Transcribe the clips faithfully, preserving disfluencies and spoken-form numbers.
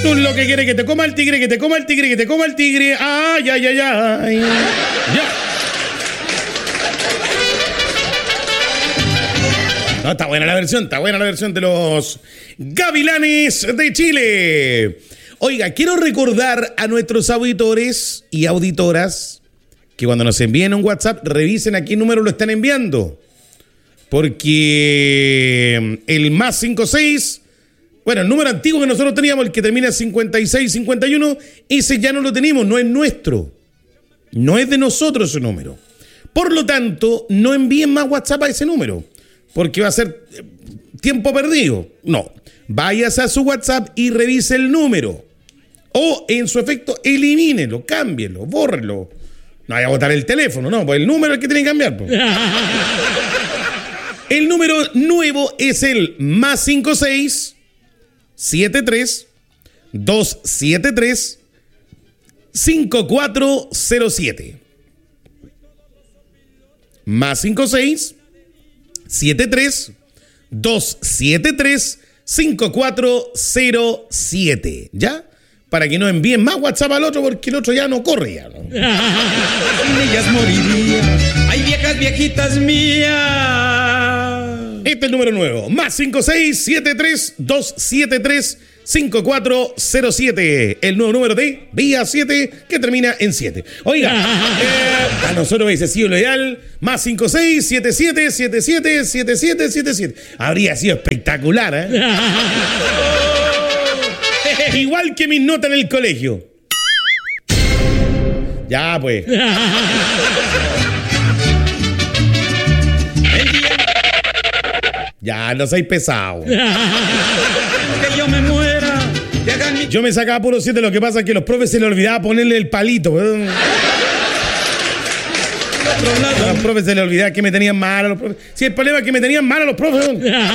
Tú lo que quieres que te coma el tigre, que te coma el tigre, que te coma el tigre. Ay, ay, ay, ay. Ya. No, está buena la versión, está buena la versión de los Gavilanes de Chile. Oiga, quiero recordar a nuestros auditores y auditoras que cuando nos envíen un WhatsApp, revisen a qué número lo están enviando. Porque el más cincuenta y seis, bueno, el número antiguo que nosotros teníamos, el que termina en cincuenta y seis cincuenta y uno, ese ya no lo tenemos, no es nuestro. No es de nosotros ese número. Por lo tanto, no envíen más WhatsApp a ese número, porque va a ser tiempo perdido. No, váyase a su WhatsApp y revise el número. O, en su efecto, elimínelo, cámbielo, bórrelo. No vaya a botar el teléfono, no, pues el número es el que tiene que cambiar. Pues. El número nuevo es el más cincuenta y seis, setenta y tres, doscientos setenta y tres, cincuenta y cuatro cero siete. Más cincuenta y seis, setenta y tres, doscientos setenta y tres, cincuenta y cuatro cero siete. ¿Ya? Para que no envíen más WhatsApp al otro, porque el otro ya no corre ya, ¿no? Sin ellas moriría. Hay viejas viejitas mías. Este es el número nuevo. Más cincuenta y seis, setenta y tres, doscientos setenta y tres, cincuenta y cuatro cero siete. El nuevo número de Vía siete que termina en siete. Oiga, eh, a nosotros hubiese sido lo ideal. Más cincuenta y seis, setenta y siete, setenta y siete, setenta y siete, setenta y siete. Habría sido espectacular, ¿eh? Igual que mis notas en el colegio. Ya, pues. Ya, no seáis pesados. Que yo me muera. Mi... Yo me sacaba puro siete, lo que pasa es que a los profes se les olvidaba ponerle el palito. A los profes se les olvidaba que me tenían mal a los profes. Si sí, el problema es que me tenían mal a los profes.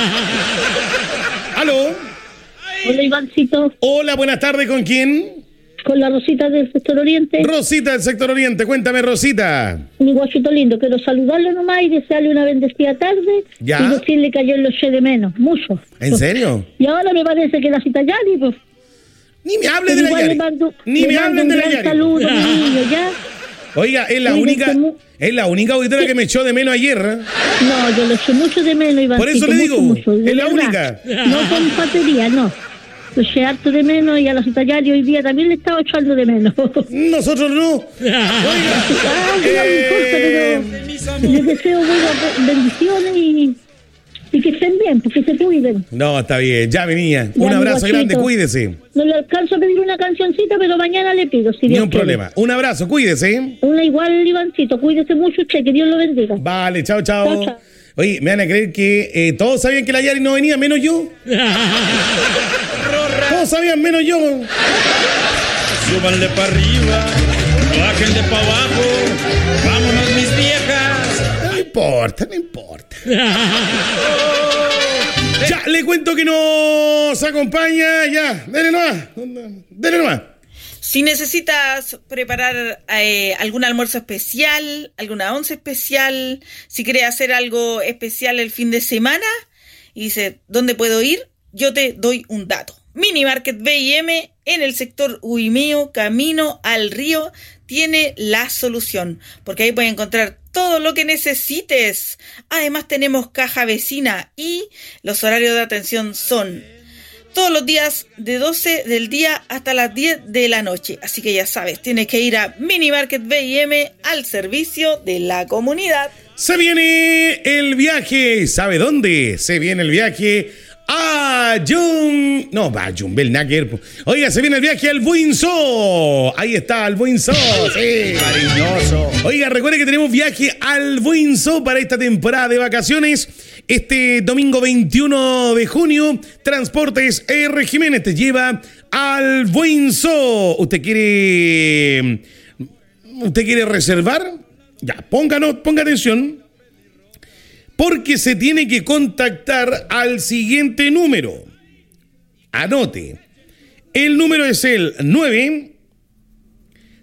¿Aló? Hola, Ivancito. Hola, buenas tardes, ¿con quién? Con la Rosita del sector Oriente. Rosita del sector Oriente, cuéntame, Rosita. Mi guachito lindo, quiero saludarle nomás y desearle una bendecida tarde. ¿Ya? Y decirle que ayer lo eché de menos, mucho. ¿En serio? Y ahora me parece que la cita Yari, pues. Ni me hable de la Yari. Mando, Ni me hablen de la Yari. Un saludo, mi niño, ¿ya? Oiga, es la Cuídense única, mu- es la única auditora que me echó de menos ayer, ¿eh? No, yo lo eché mucho de menos, Ivancito. Por eso le digo, mucho, mucho, de es la verdad. única. No con patería, no. Lo eché harto de menos y a la cita Yari hoy día también le estaba echando de menos. Nosotros no. Oiga, Ah, no me eh, importa, pero les deseo buenas bendiciones y, y que estén bien, porque se cuiden. no, está bien, ya venía. Ya, Un mi abrazo guachito. grande, cuídese. No le alcanzo a pedir una cancioncita, pero mañana le pido. Si Ni Dios un quiere. problema. Un abrazo, cuídese. Una igual, Ivancito. Cuídese mucho usted, que Dios lo bendiga. Vale, chao, chao. Chao, chao. Oye, me van a creer que eh, todos sabían que la Yari no venía, menos yo. Todos sabían, menos yo. Súbanle para arriba, bájenle para abajo. Vámonos, mis viejas. No importa, no importa. Ya, le cuento que nos acompaña. Ya, dele nomás. Dele nomás. Si necesitas preparar eh, algún almuerzo especial, alguna once especial, si quieres hacer algo especial el fin de semana y dices, ¿dónde puedo ir? Yo te doy un dato. Mini Market B y M en el sector Huimeo, camino al río, tiene la solución, porque ahí puedes encontrar todo lo que necesites. Además tenemos caja vecina y los horarios de atención son todos los días de doce del día hasta las diez de la noche. Así que ya sabes, tienes que ir a Mini Market B y M al servicio de la comunidad. Se viene el viaje. ¿Sabe dónde? Se viene el viaje a Jun... No, va a Jumbel Nacker. Oiga, se viene el viaje al Buinzo. Ahí está, al Buinzo. Sí, cariñoso. Oiga, recuerde que tenemos viaje al Buinzo para esta temporada de vacaciones. Este domingo veintiuno de junio, Transportes R. Jiménez te lleva al Buinzo. ¿Usted quiere... ¿Usted quiere reservar? Ya, pónganos, ponga atención. Porque se tiene que contactar al siguiente número. Anote. El número es el nueve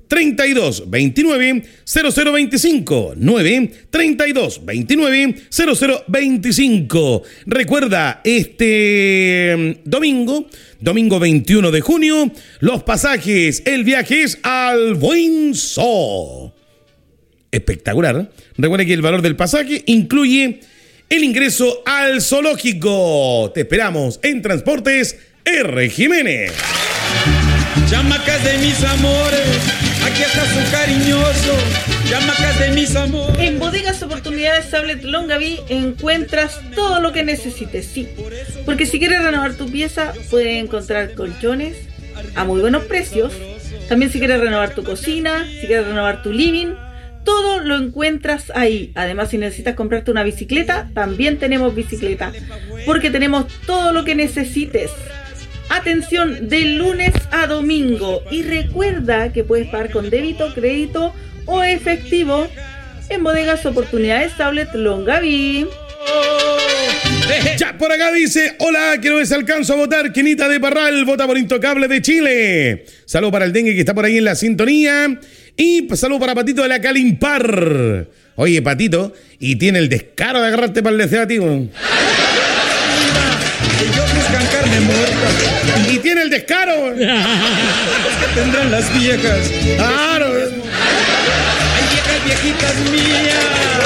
treinta y dos veintinueve cero cero veinticinco. nueve treinta y dos veintinueve cero cero veinticinco. Recuerda, este domingo, domingo veintiuno de junio, los pasajes, el viaje es al Buen Zoo. Espectacular. Recuerda que el valor del pasaje incluye el ingreso al zoológico. Te esperamos en Transportes R. Jiménez. Chamacas de mis amores, aquí está su cariñoso. Chamacas de mis amores. En Bodegas Oportunidades Tablet Longaví encuentras todo lo que necesites, sí. Porque si quieres renovar tu pieza, puedes encontrar colchones a muy buenos precios. También si quieres renovar tu cocina, si quieres renovar tu living, todo lo encuentras ahí. Además, si necesitas comprarte una bicicleta, también tenemos bicicleta. Porque tenemos todo lo que necesites. Atención, de lunes a domingo. Y recuerda que puedes pagar con débito, crédito o efectivo en Bodegas Oportunidades Tablet Longaví. Ya por acá dice: hola, quiero ver si alcanzo a votar. Quinita de Parral, vota por Intocable de Chile. Saludo para el Dengue que está por ahí en la sintonía. Y pues, saludo para Patito de la Calimpar. Oye, Patito, y tiene el descaro de agarrarte para el deseo a ti. Ellos buscan carne muerta. Y tiene el descaro. Es que tendrán las viejas. Claro. Hay viejas viejitas mías.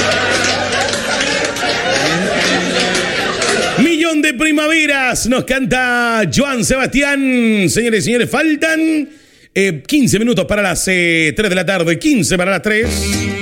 Millón de primaveras nos canta Joan Sebastián. Señores y señores, faltan eh, quince minutos para las eh, tres de la tarde. quince para las tres.